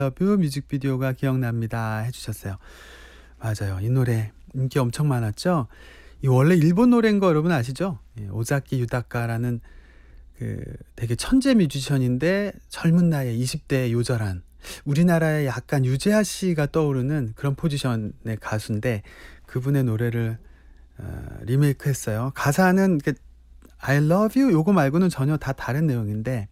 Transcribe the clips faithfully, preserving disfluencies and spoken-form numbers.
러브 뮤직비디오가 기억납니다 해주셨어요. 맞아요. 이 노래 인기 엄청 많았죠. 이 원래 일본 노래인 거 여러분 아시죠? 예, 오자키 유다카라는 그 되게 천재 뮤지션인데 젊은 나이에 이십 대 요절한, 우리나라의 약간 유재하 씨가 떠오르는 그런 포지션의 가수인데 그분의 노래를 어, 리메이크했어요. 가사는 그 I love you 요거 말고는 전혀 다 다른 내용인데,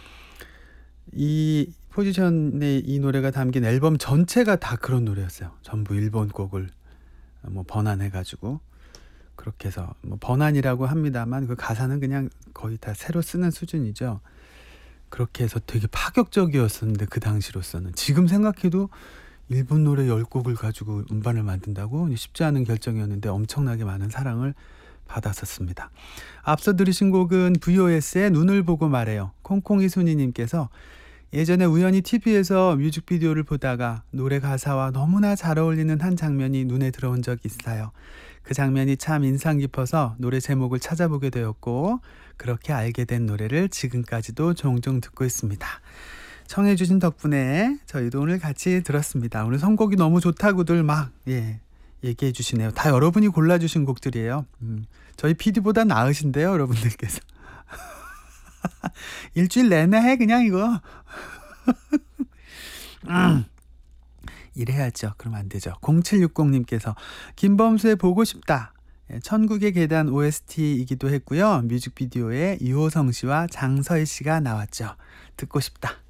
이 포지션의 이 노래가 담긴 앨범 전체가 다 그런 노래였어요. 전부 일본 곡을 뭐 번안해가지고, 그렇게 해서 뭐 번안이라고 합니다만 그 가사는 그냥 거의 다 새로 쓰는 수준이죠. 그렇게 해서 되게 파격적이었었는데 그 당시로서는, 지금 생각해도 일본 노래 열 곡을 가지고 음반을 만든다고 쉽지 않은 결정이었는데 엄청나게 많은 사랑을 받았었습니다. 앞서 들으신 곡은 브이오에스의 눈을 보고 말해요. 콩콩이 순이님께서 예전에 우연히 티비에서 뮤직비디오를 보다가 노래 가사와 너무나 잘 어울리는 한 장면이 눈에 들어온 적이 있어요. 그 장면이 참 인상 깊어서 노래 제목을 찾아보게 되었고, 그렇게 알게 된 노래를 지금까지도 종종 듣고 있습니다. 청해 주신 덕분에 저희도 오늘 같이 들었습니다. 오늘 선곡이 너무 좋다고들 막 예, 얘기해 주시네요. 다 여러분이 골라주신 곡들이에요. 음, 저희 피디보다 나으신데요, 여러분들께서. 일주일 내내 해 그냥 이거. 음, 이래야죠. 그럼 안 되죠. 공칠육공님께서 김범수의 보고 싶다, 예, 천국의 계단 오에스티이기도 했고요. 뮤직비디오에 이호성 씨와 장서희 씨가 나왔죠. 듣고 싶다.